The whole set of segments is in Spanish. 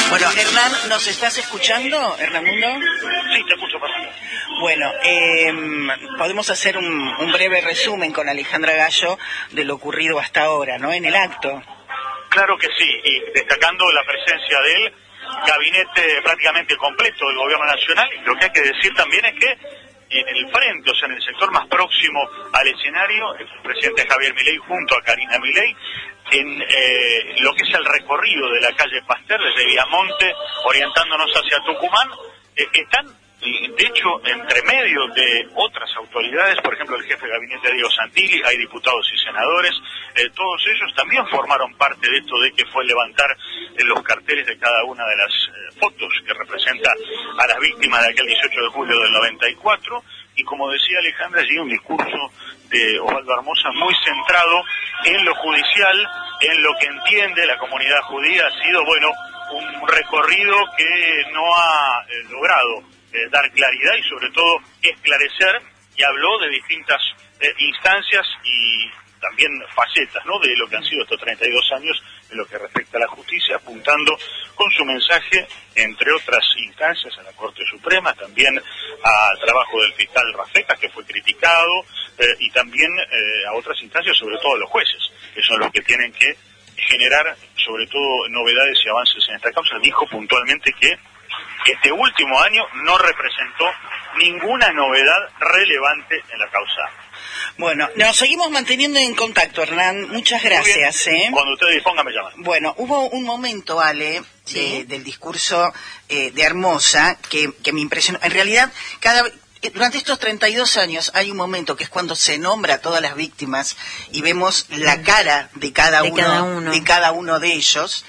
Bueno, Hernán, ¿nos estás escuchando, Hernamundo? Sí, te escucho perfecto. Bueno, podemos hacer un breve resumen con Alejandra Gallo de lo ocurrido hasta ahora, ¿no? En el acto. Claro que sí, y destacando la presencia del gabinete prácticamente completo del gobierno nacional, y lo que hay que decir también es que en el frente, o sea, en el sector más próximo al escenario, el presidente Javier Milei junto a Karina Milei, en lo que es el recorrido de la calle Pasteur desde Viamonte, orientándonos hacia Tucumán, están, de hecho, entre medio de otras autoridades, por ejemplo, el jefe de gabinete Diego Santilli, hay diputados y senadores, todos ellos también formaron parte de esto de que fue levantar los carteles de cada una de las fotos que representa a las víctimas de aquel 18 de julio del 94, y como decía Alejandra, allí un discurso de Osvaldo Armoza muy centrado en lo judicial, en lo que entiende la comunidad judía. Ha sido, bueno, un recorrido que no ha logrado dar claridad y sobre todo esclarecer, y habló de distintas instancias y también facetas, ¿no?, de lo que han sido estos 32 años en lo que respecta a la justicia, apuntando con su mensaje, entre otras instancias, a la Corte Suprema, también al trabajo del fiscal Rafecas, que fue criticado, y también a otras instancias, sobre todo a los jueces, que son los que tienen que generar, sobre todo, novedades y avances en esta causa. Dijo puntualmente que este último año no representó ninguna novedad relevante en la causa. Bueno, nos seguimos manteniendo en contacto, Hernán. Muchas gracias. Cuando usted disponga, me llaman. Bueno, hubo un momento, Ale, ¿sí?, del discurso de Armoza que me impresionó. En realidad, durante estos 32 años hay un momento que es cuando se nombra a todas las víctimas y vemos la cara de cada uno de ellos.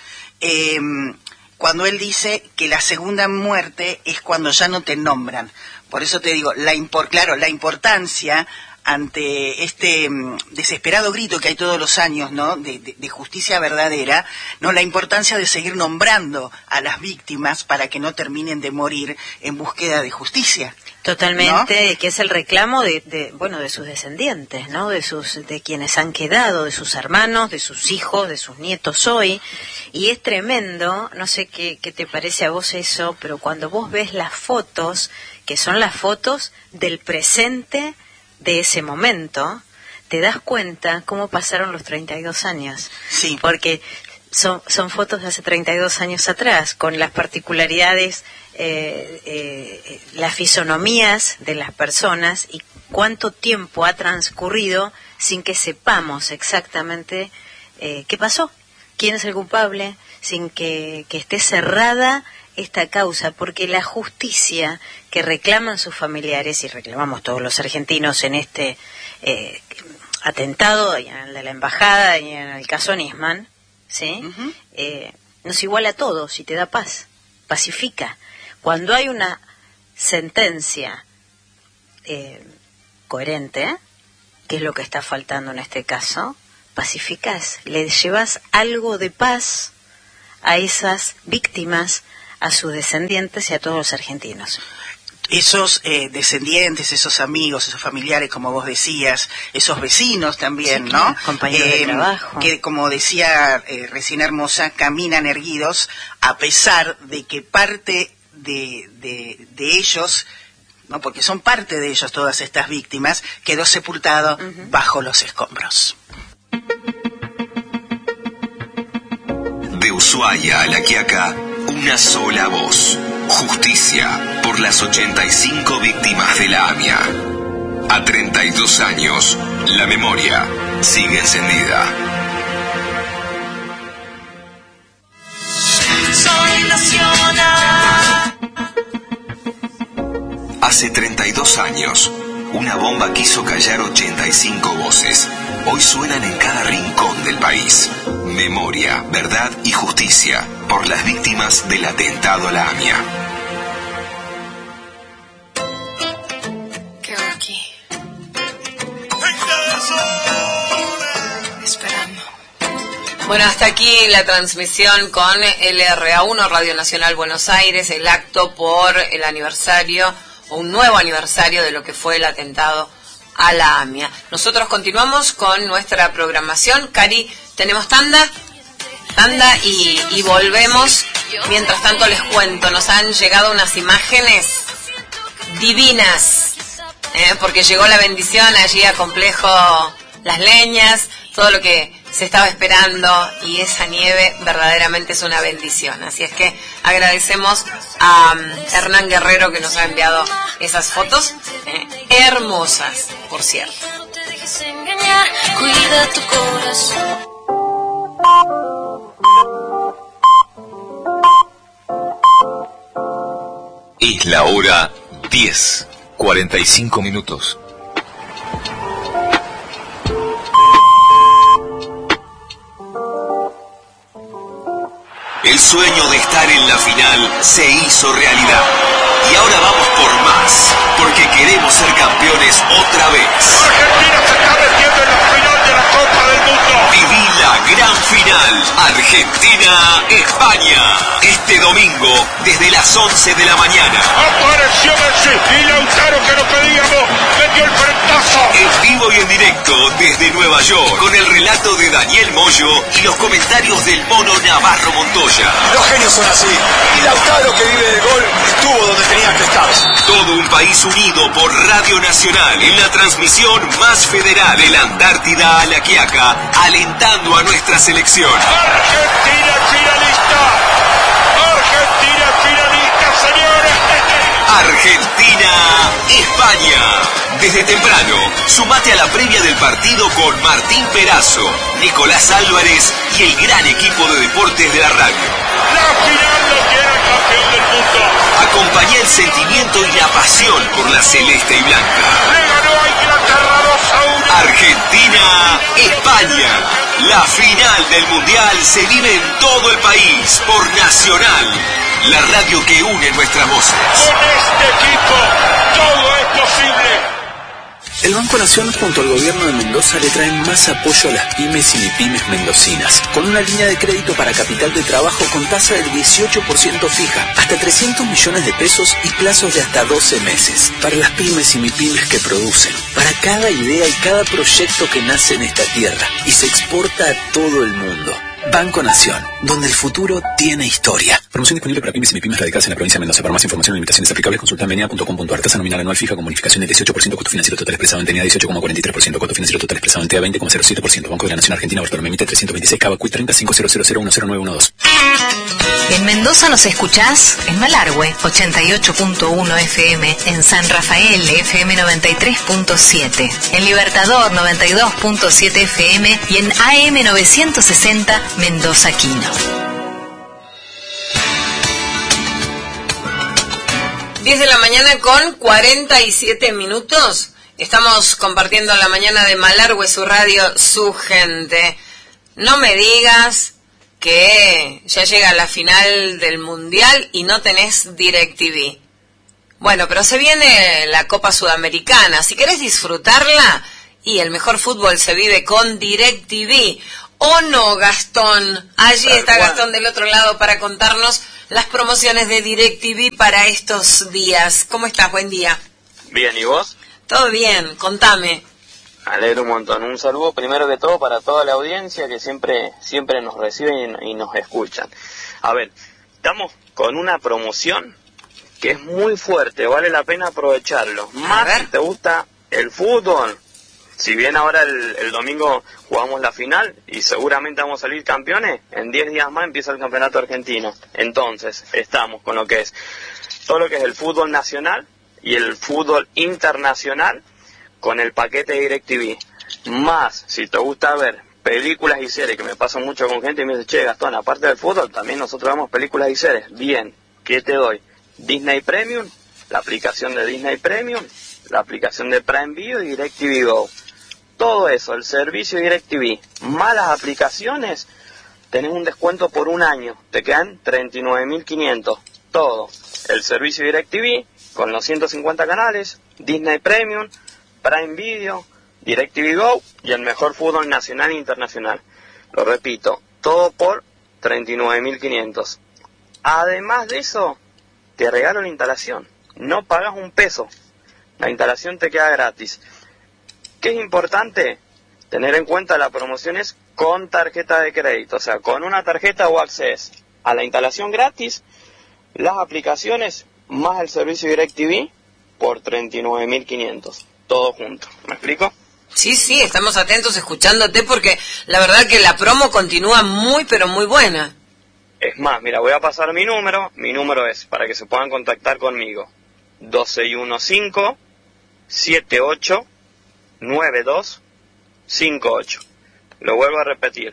Cuando él dice que la segunda muerte es cuando ya no te nombran. Por eso te digo, la importancia ante este desesperado grito que hay todos los años, ¿no?, de justicia verdadera, ¿no?, la importancia de seguir nombrando a las víctimas para que no terminen de morir en búsqueda de justicia. Totalmente, ¿no? Que es el reclamo de sus descendientes, ¿no?, de quienes han quedado, de sus hermanos, de sus hijos, de sus nietos hoy. Y es tremendo, no sé qué te parece a vos eso, pero cuando vos ves las fotos, que son las fotos del presente de ese momento, te das cuenta cómo pasaron los 32 años. Sí. Porque son fotos de hace 32 años atrás, con las particularidades, las fisonomías de las personas, y cuánto tiempo ha transcurrido sin que sepamos exactamente qué pasó, quién es el culpable, sin que esté cerrada esta causa, porque la justicia que reclaman sus familiares y reclamamos todos los argentinos en este atentado, y en el de la embajada y en el caso Nisman, ¿sí? Uh-huh. Nos iguala a todos y te da paz, pacifica. Cuando hay una sentencia coherente, que es lo que está faltando en este caso, pacificás, le llevas algo de paz a esas víctimas, a sus descendientes y a todos los argentinos. Esos descendientes, esos amigos, esos familiares, como vos decías, esos vecinos también, sí, claro, ¿no? Compañeros de trabajo. Que, como decía recién Hermosa, caminan erguidos a pesar de que parte de ellos, ¿no?, porque son parte de ellos todas estas víctimas, quedó sepultado bajo los escombros. De Ushuaia a La Quiaca, una sola voz. Justicia por las 85 víctimas de la AMIA. A 32 años, la memoria sigue encendida. Soy nacional. Hace 32 años, una bomba quiso callar 85 voces. Hoy suenan en cada rincón del país. Memoria, verdad y justicia por las víctimas del atentado a la AMIA. Quedo aquí, esperando. Bueno, hasta aquí la transmisión con LRA1, Radio Nacional Buenos Aires, el acto por el aniversario, o un nuevo aniversario de lo que fue el atentado a la AMIA. Nosotros continuamos con nuestra programación. Cari, tenemos tanda y volvemos Mientras tanto les cuento, nos han llegado unas imágenes divinas, porque llegó la bendición allí a Complejo Las Leñas, todo lo que se estaba esperando, y esa nieve verdaderamente es una bendición. Así es que agradecemos a Hernán Guerrero, que nos ha enviado esas fotos hermosas, por cierto. Cuida tu corazón. Es la hora 10:45. El sueño de estar en la final se hizo realidad. Y ahora vamos por más, porque queremos ser campeones otra vez. Argentina se está metiendo en la final de la Copa del Mundo. Viví la gran final, Argentina-España. Este domingo, desde las 11 de la mañana. Apareció Messi y Lautaro, que no pedíamos, metió el frentazo. En vivo y en directo desde Nueva York, con el relato de Daniel Moyo y los comentarios del mono Navarro Montoya. Los genios son así, y Lautaro, que vive del gol, estuvo donde tenía que estar. Todo un país unido por Radio Nacional en la transmisión más federal de la Antártida a La Quiaca, alentando a nuestra selección. Argentina finalista. Argentina finalista, señores. Argentina-España. Desde temprano, sumate a la previa del partido con Martín Perazo, Nicolás Álvarez y el gran equipo de deportes de la radio. La final lo quiere el campeón del mundo. Acompañá el sentimiento y la pasión por la celeste y blanca. Le ganó a Inglaterra 2-1. Argentina-España. La final del Mundial se vive en todo el país por Nacional, la radio que une nuestras voces. Con este equipo, todo es posible. El Banco Nación junto al gobierno de Mendoza le traen más apoyo a las pymes y mipymes mendocinas, con una línea de crédito para capital de trabajo con tasa del 18% fija, hasta 300 millones de pesos y plazos de hasta 12 meses. Para las pymes y mipymes que producen, para cada idea y cada proyecto que nace en esta tierra y se exporta a todo el mundo. Banco Nación, donde el futuro tiene historia. Promoción disponible para pymes y mipymes radicadas en la provincia de Mendoza. Para más información y limitaciones aplicables, consulta en menea.com.ar. Tasa nominal anual fija con bonificación del 18%, costo financiero total expresado en TENEA 18,43%, costo financiero total expresado en TEA 20,07%. Banco de la Nación Argentina, Bartolomé Mitre 326, Cava Cui 305000100912. En Mendoza nos escuchás en Malargüe 88.1 FM, en San Rafael FM 93.7, en Libertador 92.7 FM y en AM 960 Mendoza Quino. 10 de la mañana con 47 minutos. Estamos compartiendo la mañana de Malargüe, su radio, su gente. No me digas que ya llega la final del Mundial y no tenés DirecTV. Bueno, pero se viene la Copa Sudamericana. Si querés disfrutarla, y el mejor fútbol se vive con DirecTV. ¿O no, Gastón? Allí está Gastón del otro lado para contarnos las promociones de DirecTV para estos días. ¿Cómo estás? Buen día. Bien, ¿y vos? Todo bien, contame. Me alegro un montón. Un saludo primero que todo para toda la audiencia que siempre nos recibe y nos escuchan. A ver, estamos con una promoción que es muy fuerte, vale la pena aprovecharlo. Más si te gusta el fútbol. Si bien ahora el domingo jugamos la final y seguramente vamos a salir campeones, en 10 días más empieza el campeonato argentino. Entonces, estamos con lo que es todo lo que es el fútbol nacional y el fútbol internacional con el paquete de DirecTV. Más, si te gusta ver películas y series, que me pasa mucho con gente y me dice, che, Gastón, aparte del fútbol, también nosotros vemos películas y series. Bien, ¿qué te doy? Disney Premium, la aplicación de Disney Premium, la aplicación de Prime Video y DirecTV Go. Todo eso, el servicio DirecTV, más las aplicaciones, tenés un descuento por un año, te quedan 39.500, todo. El servicio DirecTV, con los 150 canales, Disney Premium, Prime Video, DirecTV Go y el mejor fútbol nacional e internacional. Lo repito, todo por 39.500. Además de eso, te regalo la instalación, no pagas un peso, la instalación te queda gratis. ¿Qué es importante? Tener en cuenta las promociones con tarjeta de crédito, o sea, con una tarjeta o Access. a la instalación gratis, las aplicaciones más el servicio DirecTV por 39.500, todo junto. ¿Me explico? Sí, sí, estamos atentos escuchándote porque la verdad que la promo continúa muy, pero muy buena. Es más, mira, voy a pasar mi número es, para que se puedan contactar conmigo, 1215-78-9258. Lo vuelvo a repetir,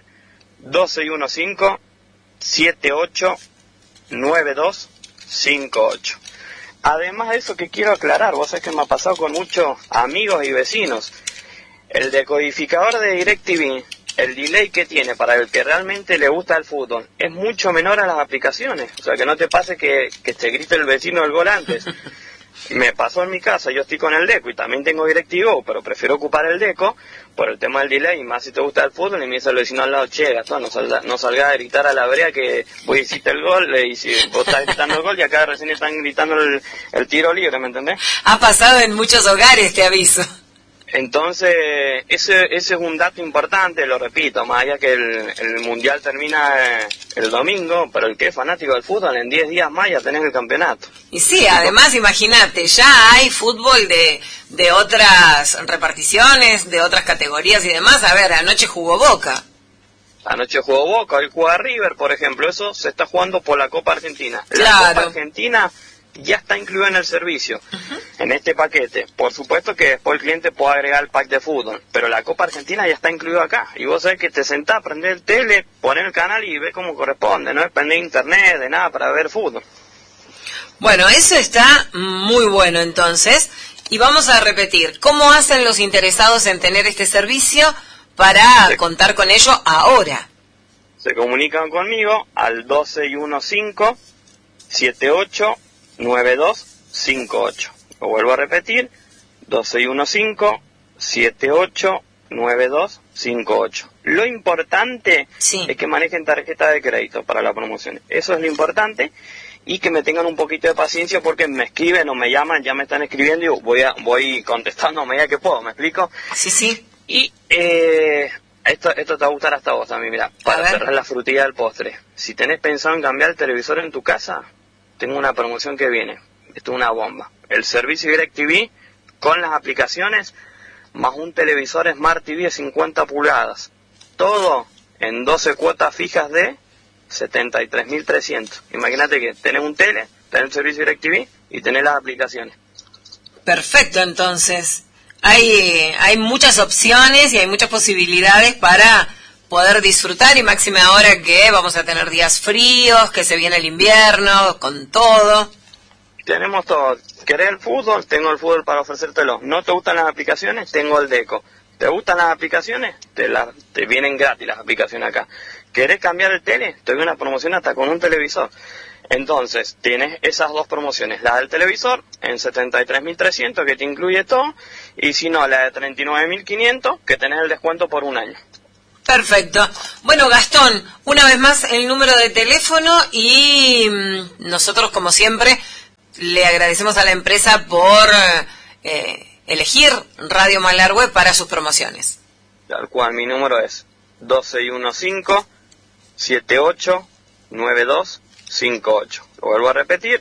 1215-78-9258. Además de eso que quiero aclarar, vos sabés que me ha pasado con muchos amigos y vecinos, el decodificador de DirecTV, el delay que tiene para el que realmente le gusta el fútbol es mucho menor a las aplicaciones. O sea, que no te pase que te grite el vecino el gol antes. Me pasó en mi casa, yo estoy con el Deco y también tengo DirecTV, pero prefiero ocupar el Deco por el tema del delay, y más si te gusta el fútbol, y me dice el vecino al lado, che, Gastón, no salgas a gritar a la brea que vos hiciste el gol, y si vos estás gritando el gol y acá recién están gritando el tiro libre, ¿me entendés? Ha pasado en muchos hogares, te aviso. Entonces, ese es un dato importante, lo repito, más allá que el Mundial termina el domingo, pero el que es fanático del fútbol, en 10 días más ya tenés el campeonato. Y sí, además, imagínate, ya hay fútbol de otras reparticiones, de otras categorías y demás. A ver, anoche jugó Boca. Anoche jugó Boca, hoy juega River, por ejemplo, eso se está jugando por la Copa Argentina. Claro. La Copa Argentina ya está incluida en el servicio, en este paquete. Por supuesto que después el cliente puede agregar el pack de fútbol, pero la Copa Argentina ya está incluida acá. Y vos sabés que te sentás, prender el tele, poner el canal y ves cómo corresponde, no depende de internet, de nada para ver fútbol. Bueno, eso está muy bueno entonces. Y vamos a repetir, ¿cómo hacen los interesados en tener este servicio para contar con ello ahora? Se comunican conmigo al 1215-78-9258. Lo vuelvo a repetir, 1215-78-9258. Lo importante es que manejen tarjeta de crédito para la promoción. Eso es lo importante, y que me tengan un poquito de paciencia porque me escriben o me llaman, ya me están escribiendo y voy contestando a medida que puedo, ¿me explico? Sí, sí. Y esto te va a gustar hasta vos también, mira, para cerrar la frutilla del postre. Si tenés pensado en cambiar el televisor en tu casa, tengo una promoción que viene. Esto es una bomba. El servicio DirecTV con las aplicaciones más un televisor Smart TV de 50 pulgadas. Todo en 12 cuotas fijas de 73.300. Imagínate que tenés un tele, tenés el servicio DirecTV y tenés las aplicaciones. Perfecto, entonces. Hay muchas opciones y hay muchas posibilidades para poder disfrutar, y máxime ahora que vamos a tener días fríos, que se viene el invierno, con todo. Tenemos todo. ¿Querés el fútbol? Tengo el fútbol para ofrecértelo. ¿No te gustan las aplicaciones? Tengo el Deco. ¿Te gustan las aplicaciones? Te vienen gratis las aplicaciones acá. ¿Querés cambiar el tele? Te doy una promoción hasta con un televisor. Entonces, tienes esas dos promociones. La del televisor en 73.300, que te incluye todo, y si no, la de 39.500, que tenés el descuento por un año. Perfecto. Bueno, Gastón, una vez más el número de teléfono, y nosotros, como siempre, le agradecemos a la empresa por elegir Radio Malargüe para sus promociones. Tal cual, mi número es 1215-78-9258. Lo vuelvo a repetir,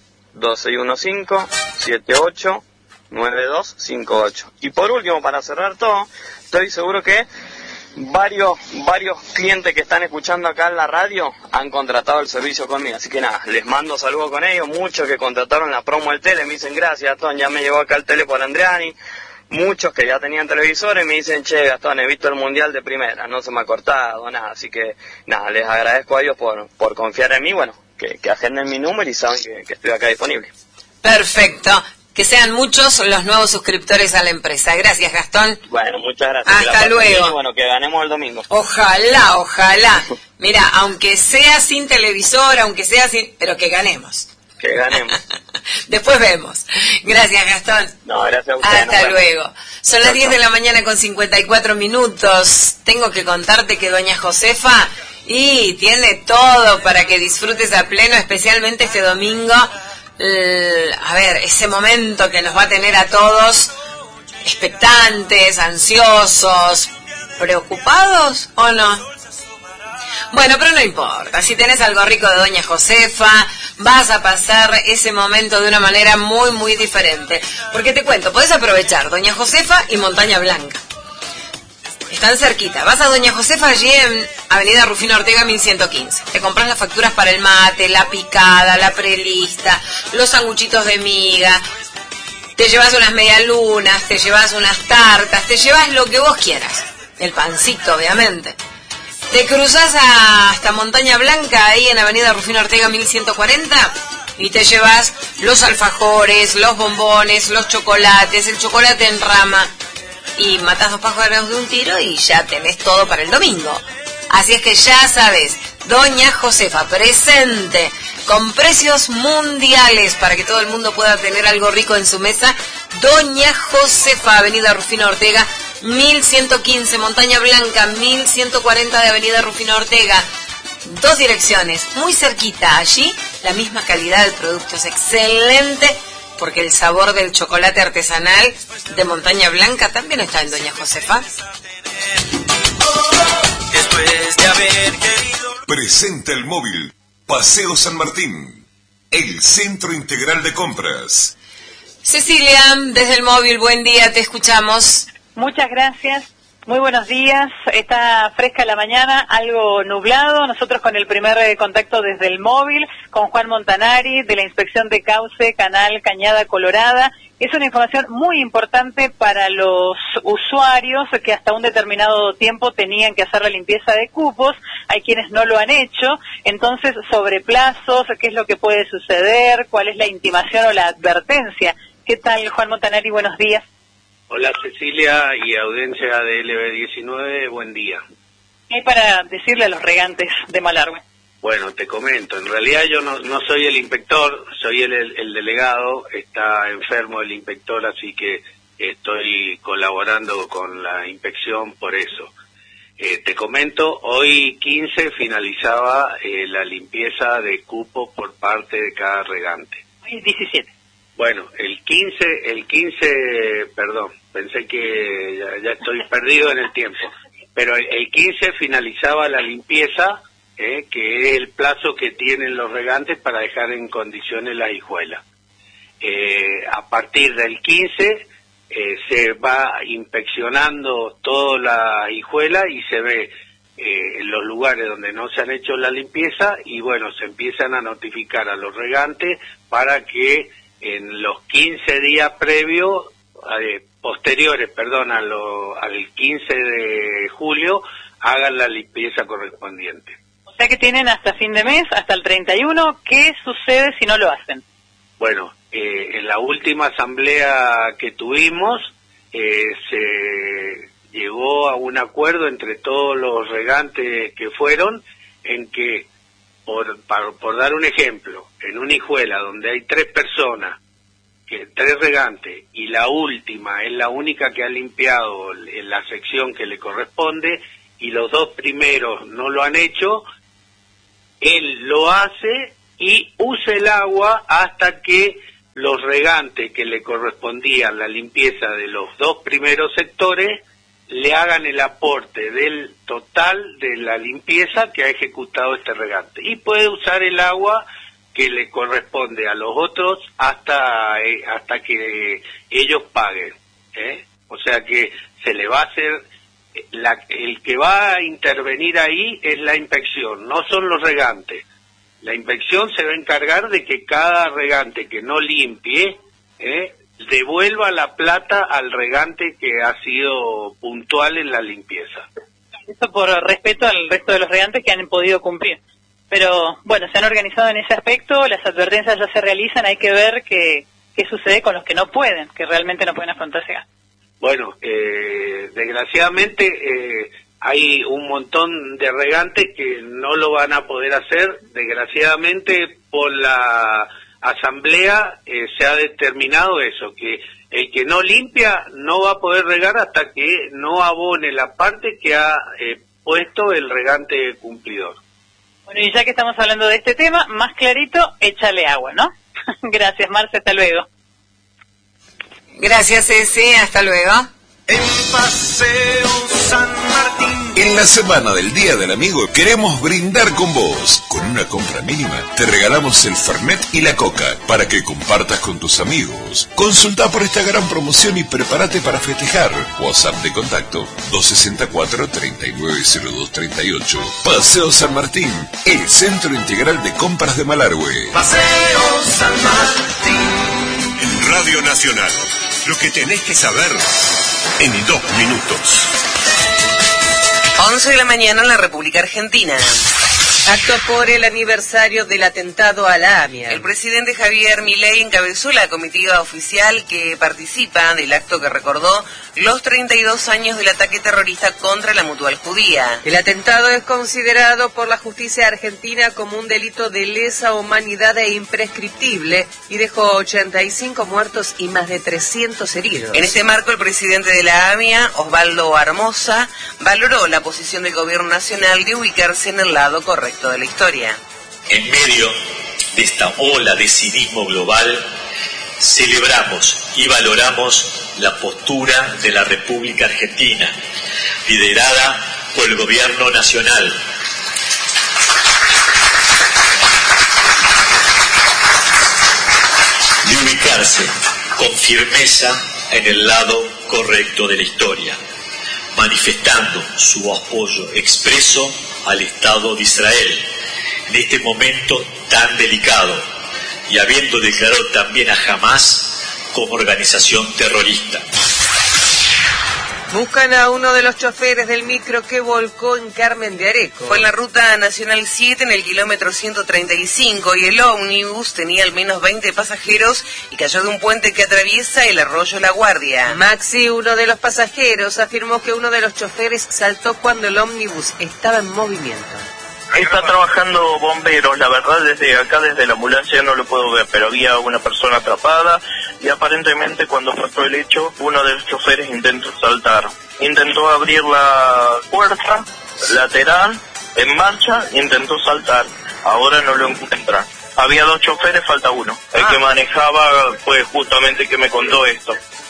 1215-78-9258. Y por último, para cerrar todo, estoy seguro que varios clientes que están escuchando acá en la radio han contratado el servicio conmigo, así que nada, les mando saludos con ellos. Muchos que contrataron la promo del tele me dicen gracias, Gastón, ya me llegó acá el tele por Andriani. Muchos que ya tenían televisores me dicen, che, Gastón, he visto el Mundial de primera, no se me ha cortado nada, así que nada, les agradezco a ellos por confiar en mí, bueno, que agenden mi número y saben que estoy acá disponible. Perfecto. Que sean muchos los nuevos suscriptores a la empresa. Gracias, Gastón. Bueno, muchas gracias. Hasta luego. Bien, y bueno, que ganemos el domingo. Ojalá, ojalá. Mira, aunque sea sin televisor, pero que ganemos. Que ganemos. Después vemos. Gracias, Gastón. No, gracias a usted. Hasta luego. Son las 10 de la mañana con 54 minutos. Tengo que contarte que doña Josefa tiene todo para que disfrutes a pleno, especialmente este domingo. A ver, ese momento que nos va a tener a todos expectantes, ansiosos, preocupados, ¿o no? Bueno, pero no importa, si tenés algo rico de Doña Josefa, vas a pasar ese momento de una manera muy, muy diferente. Porque te cuento, podés aprovechar Doña Josefa y Montaña Blanca. Están cerquita. Vas a Doña Josefa allí en Avenida Rufino Ortega 1115. Te compras las facturas para el mate, la picada, la prelista, los sanguchitos de miga. Te llevas unas medialunas, te llevas unas tartas, te llevas lo que vos quieras. El pancito, obviamente. Te cruzás hasta Montaña Blanca, ahí en Avenida Rufino Ortega 1140, y te llevas los alfajores, los bombones, los chocolates, el chocolate en rama. Y matás 2 pájaros de un tiro y ya tenés todo para el domingo. Así es que ya sabes, Doña Josefa presente, con precios mundiales para que todo el mundo pueda tener algo rico en su mesa. Doña Josefa, Avenida Rufino Ortega 1115, Montaña Blanca 1140 de Avenida Rufino Ortega. 2 direcciones, muy cerquita. Allí la misma calidad del producto es excelente, porque el sabor del chocolate artesanal de Montaña Blanca también está en Doña Josefa. Presenta el móvil Paseo San Martín, el centro integral de compras. Cecilia, desde el móvil, buen día, te escuchamos. Muchas gracias. Muy buenos días, está fresca la mañana, algo nublado, nosotros con el primer contacto desde el móvil, con Juan Montanari, de la Inspección de Cauce, Canal Cañada Colorada. Es una información muy importante para los usuarios que hasta un determinado tiempo tenían que hacer la limpieza de cupos, hay quienes no lo han hecho, entonces sobre plazos, qué es lo que puede suceder, cuál es la intimación o la advertencia. ¿Qué tal, Juan Montanari? Buenos días. Hola Cecilia y audiencia de LB19, buen día. ¿Qué hay para decirle a los regantes de Malargüe? Bueno, te comento, en realidad yo no soy el inspector, soy el delegado, está enfermo el inspector, así que estoy colaborando con la inspección por eso. Te comento, hoy 15 finalizaba la limpieza de cupo por parte de cada regante. Hoy 17. Bueno, el 15, perdón, pensé que ya estoy perdido en el tiempo, pero el 15 finalizaba la limpieza, que es el plazo que tienen los regantes para dejar en condiciones la hijuela. A partir del 15 se va inspeccionando toda la hijuela y se ve en los lugares donde no se han hecho la limpieza y bueno, se empiezan a notificar a los regantes para que en los 15 días posteriores, al 15 de julio, hagan la limpieza correspondiente. O sea que tienen hasta fin de mes, hasta el 31, ¿qué sucede si no lo hacen? Bueno, en la última asamblea que tuvimos, se llegó a un acuerdo entre todos los regantes que fueron, en que por dar un ejemplo, en una hijuela donde hay 3 personas, 3 regantes, y la última es la única que ha limpiado en la sección que le corresponde, y los 2 primeros no lo han hecho, él lo hace y usa el agua hasta que los regantes que le correspondían la limpieza de los 2 primeros sectores le hagan el aporte del total de la limpieza que ha ejecutado este regante. Y puede usar el agua que le corresponde a los otros hasta que ellos paguen. O sea que se le va a hacer, el que va a intervenir ahí es la inspección, no son los regantes. La inspección se va a encargar de que cada regante que no limpie, devuelva la plata al regante que ha sido puntual en la limpieza. Eso por respeto al resto de los regantes que han podido cumplir. Pero bueno, se han organizado en ese aspecto, las advertencias ya se realizan, hay que ver qué sucede con los que no pueden, que realmente no pueden afrontarse. Bueno, desgraciadamente hay un montón de regantes que no lo van a poder hacer. Desgraciadamente por la asamblea se ha determinado eso, que el que no limpia no va a poder regar hasta que no abone la parte que ha puesto el regante cumplidor. Bueno, y ya que estamos hablando de este tema, más clarito, échale agua, ¿no? Gracias, Marce, hasta luego. Gracias, Ceci, hasta luego. En Paseo San Martín En la semana del Día del Amigo queremos brindar con vos. Con una compra mínima te regalamos el Fernet y la Coca para que compartas con tus amigos. Consulta por esta gran promoción y prepárate para festejar. WhatsApp de contacto 264-390238. Paseo San Martín, el Centro Integral de Compras de Malargüe. Paseo San Martín. En Radio Nacional, lo que tenés que saber en 2 minutos. 11 de la mañana en la República Argentina. Acto por el aniversario del atentado a la AMIA. El presidente Javier Milei encabezó la comitiva oficial que participa del acto que recordó los 32 años del ataque terrorista contra la Mutual Judía. El atentado es considerado por la justicia argentina como un delito de lesa humanidad e imprescriptible y dejó 85 muertos y más de 300 heridos. En este marco, el presidente de la AMIA, Osvaldo Armoza, valoró la posición del gobierno nacional de ubicarse en el lado correcto de la historia. En medio de esta ola de cinismo global, celebramos y valoramos la postura de la República Argentina, liderada por el gobierno nacional. De ubicarse con firmeza en el lado correcto de la historia, manifestando su apoyo expreso al Estado de Israel en este momento tan delicado y habiendo declarado también a Hamás como organización terrorista. Buscan a uno de los choferes del micro que volcó en Carmen de Areco. Fue en la ruta nacional 7 en el kilómetro 135 y el ómnibus tenía al menos 20 pasajeros y cayó de un puente que atraviesa el arroyo La Guardia. Maxi, uno de los pasajeros, afirmó que uno de los choferes saltó cuando el ómnibus estaba en movimiento. Está trabajando bomberos, la verdad desde acá, desde la ambulancia no lo puedo ver, pero había una persona atrapada y aparentemente cuando pasó el hecho, uno de los choferes intentó saltar. Intentó abrir la puerta lateral, en marcha, intentó saltar. Ahora no lo encuentran. Había 2 choferes, falta uno. El que manejaba fue justamente el que me contó esto.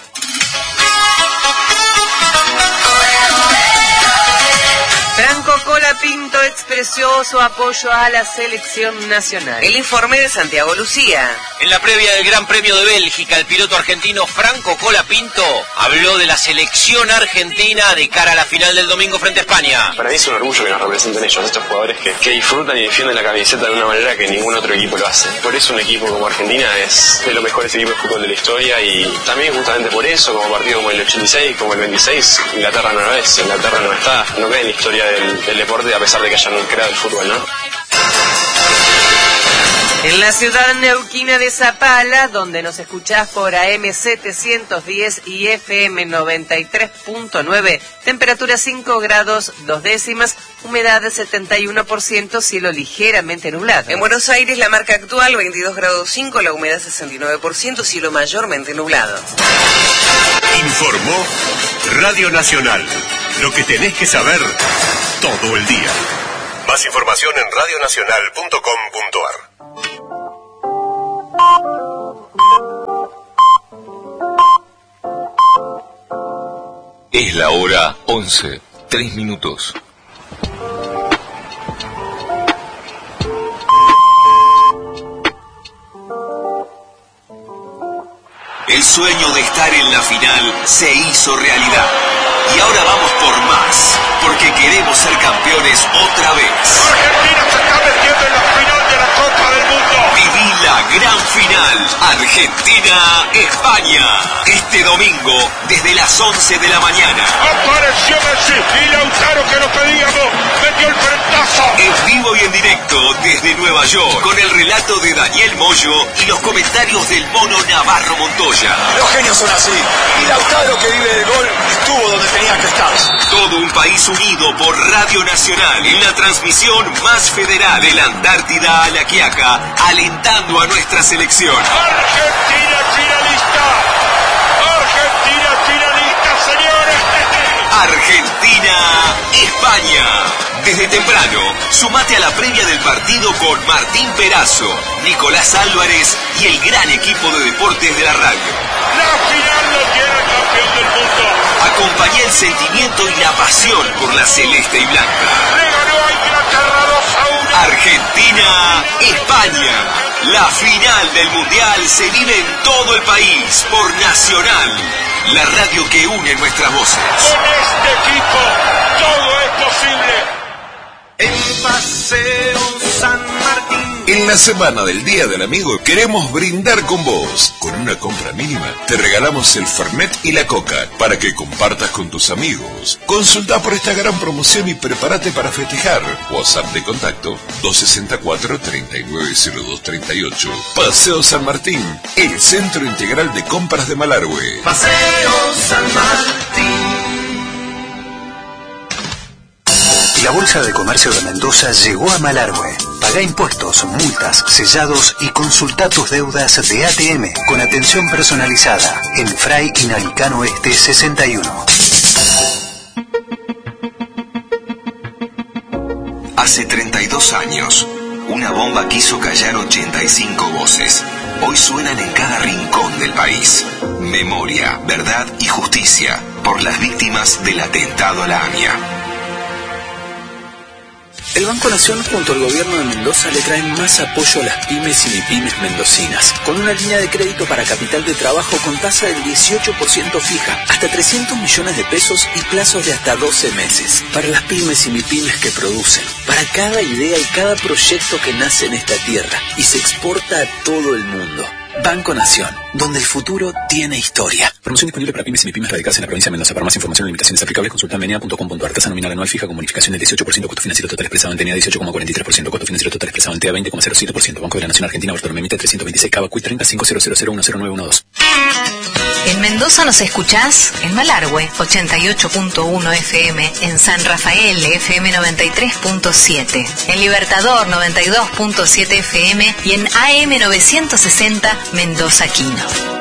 Franco Colapinto expresó su apoyo a la selección nacional. El informe de Santiago Lucía. En la previa del Gran Premio de Bélgica, el piloto argentino Franco Colapinto habló de la selección argentina de cara a la final del domingo frente a España. Para mí es un orgullo que nos representen ellos, estos jugadores que disfrutan y defienden la camiseta de una manera que ningún otro equipo lo hace. Por eso un equipo como Argentina es de los mejores equipos de fútbol de la historia y también justamente por eso, como partido como el 86, como el 26, Inglaterra no lo es, Inglaterra no está, no queda en la historia del deporte a pesar de que hayan creado el fútbol, ¿no? En la ciudad neuquina de Zapala, donde nos escuchás por AM 710 y FM 93.9, temperatura 5 grados 2 décimas, humedad de 71%, cielo ligeramente nublado. En Buenos Aires la marca actual 22 grados 5, la humedad 69%, cielo mayormente nublado. Informó Radio Nacional. Lo que tenés que saber todo el día. Más información en radionacional.com.ar. Es la hora 11, 3 minutos. El sueño de estar en la final se hizo realidad. Y ahora vamos por más, porque queremos ser campeones otra vez. Argentina se está metiendo en la final de la Copa del Mundo. Viví la gran final, Argentina-España. Este domingo, desde las 11 de la mañana. Apareció Messi y Lautaro, que lo pedíamos, metió el frentazo. En vivo y en directo desde Nueva York, con el relato de Daniel Moyo y los comentarios del mono Navarro Montoya. Los genios son así. Y Lautaro, que vive del gol, estuvo donde tenía que estar. Todo un país unido por Radio Nacional en la transmisión más federal de la Antártida a la Quiaca, alentando a nuestra selección. Argentina finalista. Argentina finalista, señores. Argentina-España. Desde temprano, sumate a la previa del partido con Martín Perazo, Nicolás Álvarez y el gran equipo de deportes de la radio. La final lo tiene el campeón del mundo. Acompañá el sentimiento y la pasión por la celeste y blanca. Le ganó a Inglaterra 2-1. Argentina, España. La final del Mundial se vive en todo el país por Nacional, la radio que une nuestras voces. Con este equipo todo es posible. En Paseo San Martín. En la semana del Día del Amigo queremos brindar con vos. Con una compra mínima te regalamos el Fernet y la Coca para que compartas con tus amigos. Consulta por esta gran promoción y prepárate para festejar. WhatsApp de contacto 264-390238. Paseo San Martín, el centro integral de compras de Malargüe. Paseo San Martín. La Bolsa de Comercio de Mendoza llegó a Malargüe. Pagá impuestos, multas, sellados y consulta tus deudas de ATM con atención personalizada en Fray Inalicano Este 61. Hace 32 años, una bomba quiso callar 85 voces. Hoy suenan en cada rincón del país. Memoria, verdad y justicia por las víctimas del atentado a la AMIA. El Banco Nación junto al gobierno de Mendoza le traen más apoyo a las pymes y mipymes mendocinas, con una línea de crédito para capital de trabajo con tasa del 18% fija, hasta 300 millones de pesos y plazos de hasta 12 meses. Para las pymes y mipymes que producen, para cada idea y cada proyecto que nace en esta tierra y se exporta a todo el mundo. Banco Nación, donde el futuro tiene historia. Promoción disponible para pymes y mipymes radicadas en la provincia de Mendoza. Para más información o limitaciones aplicables, consulta menea.com.ar. Tasa nominal anual fija con bonificación del 18%. Costo financiero total expresado en TENEA 18,43%. Costo financiero total expresado en TEA 20,07%. Banco de la Nación Argentina, Bartolomé 326 Cava, Cuit 30 5000100912. En Mendoza nos escuchás en Malargüe 88.1 FM, en San Rafael FM 93.7, en Libertador 92.7 FM y en AM 960 Mendoza Quino.